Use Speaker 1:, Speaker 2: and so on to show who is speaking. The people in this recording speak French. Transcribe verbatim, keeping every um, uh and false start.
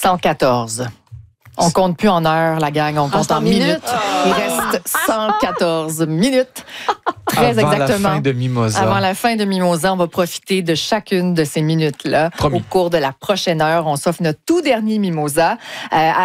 Speaker 1: cent quatorze. On compte plus en heures, la gang, on compte
Speaker 2: Ah,
Speaker 1: en minutes. Il reste cent quatorze minutes. Très
Speaker 3: Avant
Speaker 1: exactement.
Speaker 3: la fin de Mimosa.
Speaker 1: Avant la fin de Mimosa, on va profiter de chacune de ces minutes-là.
Speaker 3: Promis.
Speaker 1: Au cours de la prochaine heure, on s'offre notre tout dernier Mimosa. Euh,